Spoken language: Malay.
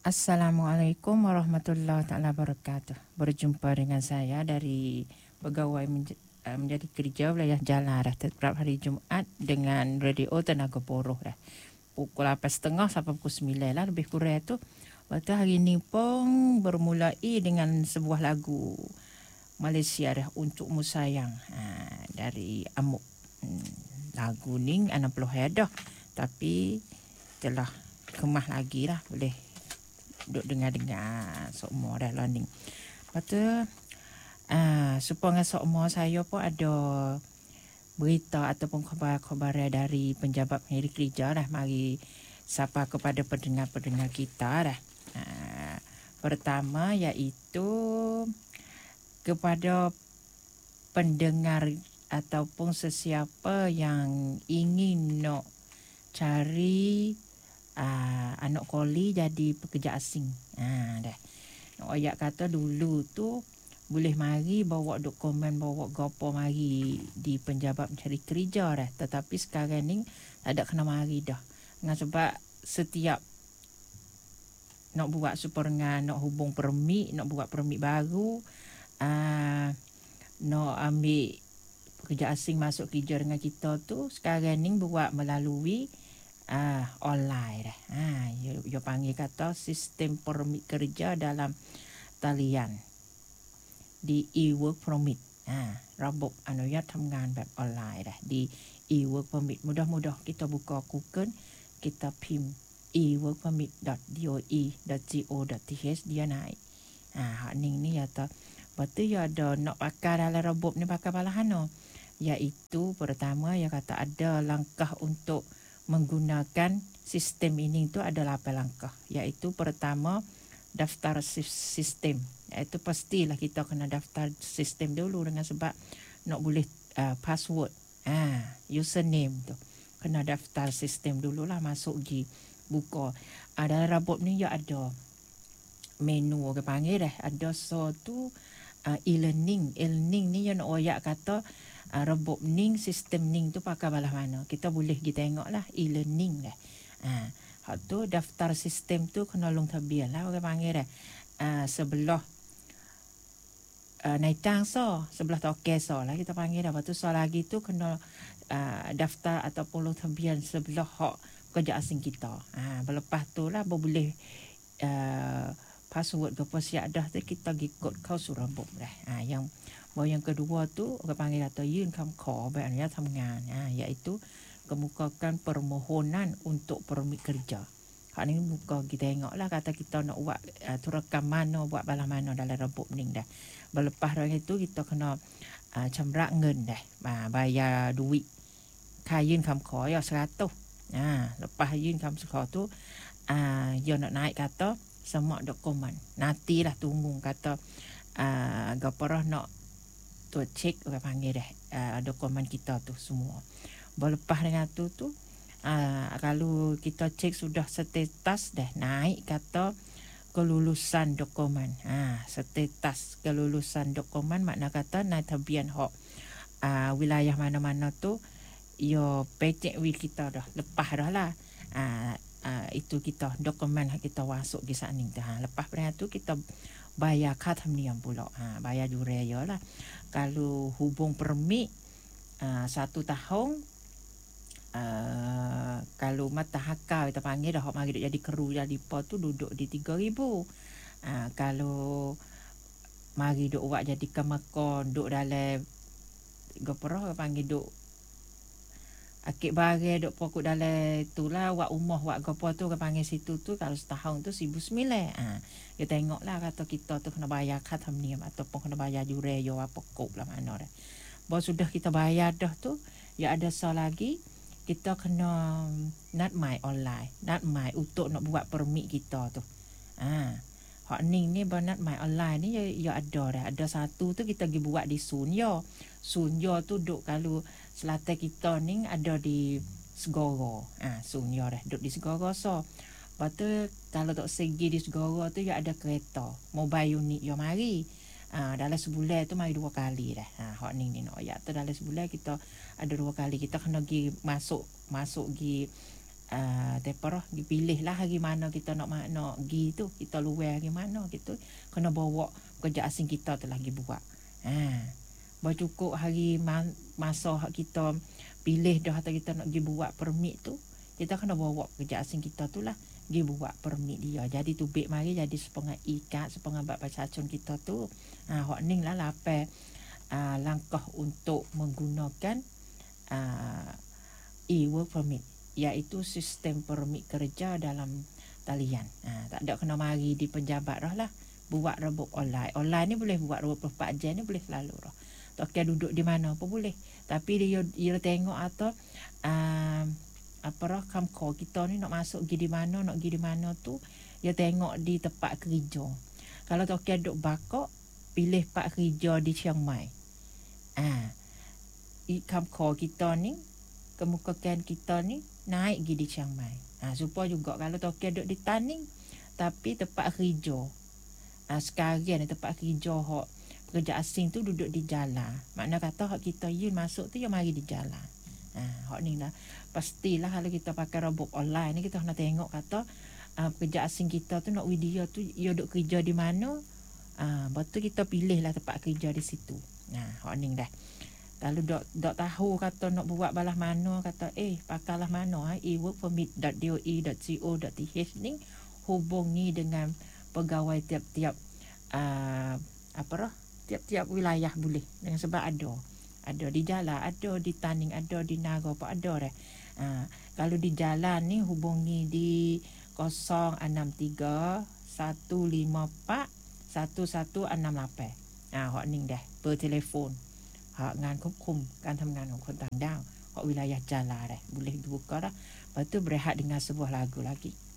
Assalamualaikum warahmatullahi taala wabarakatuh. Berjumpa dengan saya dari pegawai menjadi kerja wilayah Jalan dah setiap hari Jumaat dengan radio Tenaga Poroh dah. Pukul 8.30 sampai pukul 9 lah lebih kurang tu. Lepas tu hari ni pun bermulai dengan sebuah lagu Malaysia dah Untuk Mu Sayang dari Amuk. Lagu ni 60 dah tapi telah kemah lagi lah boleh duk dengar-dengar semua dah learning. Lepas tu supaya semua saya pun ada berita ataupun khabar-khabar dari penjabat penyidik kerja dah mari sapa kepada pendengar-pendengar kita dah. Pertama iaitu kepada pendengar ataupun sesiapa yang ingin nak cari anak koli jadi pekerja asing. Dah. Nak ayat kata dulu tu boleh mari bawa dokumen, bawa gapo mari di penjabat mencari kerja dah. Tetapi sekarang ni tak ada kena mari dah. Dengan sebab setiap nak buat supaya nak hubung permit, nak buat permit baru, nak ambil pekerja asing masuk kerja dengan kita tu sekarang ni buat melalui online dah. Dia panggil kata sistem permit kerja dalam talian di e-work permit. Rabuk yaทำงาน แบบ online dah di e-work permit. Mudah-mudah kita buka Google, kita pim eworkpermit.doe.go.th dia naik. Hak ni kata betul ya ada nak pakai dalam rabuk ni pakai balahano. Iaitu pertama ya kata ada langkah untuk menggunakan sistem ini tu ada 8 langkah. Iaitu pertama daftar sistem. Iaitu pastilah kita kena daftar sistem dulu dengan sebab nak boleh password, username tu. Kena daftar sistem dululah masuk di buka. Dalam rabot ni ya ada menu orang panggil dah. Ada tu e-learning. E-learning ni yang nak oyak kata rebok ning sistem ning tu pakai balah mana. Kita boleh kita tengok lah e-learning dah. Hak tu daftar sistem tu kena long tabian lah orang panggil dah. Sebelah naitang sebelah toke lah kita panggil dah. Lepas tu lagi tu kena daftar ataupun long tabian sebelah hak kerja asing kita. Lepas tu lah boleh password ke apa siap dah tu kita ikut kau surabuk dah. Yang kedua tu orang panggil kata yun kam khorแบบ อนุญาต ทำงาน. Iaitu kemukakan permohonan untuk permit kerja. Hak ni buka kita tengoklah kata kita nak buat turakam mana, buat balah mana dalam rebuk ni dah. Berlepas dari itu kita kena camrak ngen dah. Bayar duit. Kayun kam khor ya 100. Lepas yun kam khor tu dia nak naik kata semua dokumen. Nantilah tunggu kata gaparah nak tu cek orang panggil dah dokumen kita tu semua. Berlepas dengan tu kalau kita cek sudah status dah naik kata kelulusan dokumen. Status kelulusan dokumen makna kata naik tabian hak wilayah mana-mana tu yo pecek wi kita dah lepas dah lah. Itu kita dokumen kita masuk di sana ni. Lepas pada tu kita bayar kad thamiam pula. Bayar juraya lah. Kalau hubung permit 1 tahun, kalau mata hakal kita panggil dah mari duk jadi keru jadi apa tu duduk di 3,000. Kalau mari duk buat jadi kemakon duk dalam gaparah panggil duk akik bare duk pokok dalam itulah wak rumah wak gapo tu orang panggil situ tu kalau setahun tu 1,900. Kita tengoklah kata kita tu kena bayar kad thamiam ataupun kena bayar juraya apa kop lah mana dah. Baru sudah kita bayar dah tu ya ada lagi kita kena nak my online. Nak my untuk nak buat permit kita tu. Hak ni banat my online ni ya ada dah. Ada satu tu kita pergi buat di Sunyo. Sunyo tu duk kalau selatan kita ni ada di Segoro. Sunyo dah duk di Segoro Lepas tu kalau tak segi di Segoro tu ya ada kereta mobile unit ya mari. Dalam sebulan tu mari 2 kali dah. Hak ni nak ayat tu dalam sebulan kita ada 2 kali kita kena pergi masuk pergi Teparoh dipilih lah hari mana kita nak pergi tu, kita luar hari mana gitu, kena bawa kerja asing kita tu lagi buat. Cukup hari masa kita pilih dah atau kita nak pergi buat permit tu, kita kena bawa kerja asing kita tu lah pergi buat permit dia. Jadi tu beg mari jadi sepengah ikat, sepengah bab pasacun kita tu. Hak ning lah lapai langkah untuk menggunakan e-work permit, iaitu sistem permit kerja dalam talian. Tak ada kena mari di pejabat lah buat rebuk online. Online ni boleh buat 24 jam ni boleh selalu dah. Tak duduk di mana pun boleh. Tapi dia tengok atau kamko kita ni nak masuk pergi di mana tu, dia tengok di tempat kerja. Kalau tak duduk Bakok, pilih pak kerja di Chiang Mai. Kamko kita ni, kemukakan kita ni naik pergi di Chiang Mai. Supaya juga kalau tak duduk di Taning, tapi tempat kerja. Sekarang ni tempat kerja hak pekerja asing tu duduk di jalan. Makna kata hak kita yun masuk tu, dia mari di jalan. Hak ni lah. Pastilah kalau kita pakai robot online ni, kita nak tengok kata pekerja asing kita tu nak video tu, dia duduk kerja di mana. Betul kita pilih lah tempat kerja di situ. Hak ni dah. Kalau dok tahu kata nak buat balah mana, kata pakailah mana e-workpermit.doe.co.th ni, hubungi dengan pegawai tiap-tiap tiap-tiap wilayah boleh. Dengan sebab ada di jalan, ada di Taning, ada di Naga, apa ada dah. Kalau di jalan ni hubungi di 063 154 1168. Hak ni dah per telefon. Hak งานควบคุมการทำงานของคนต่างด้าว hak wilayah jalan dah boleh dibuka dah. Lepas tu berehat dengan sebuah lagu lagi.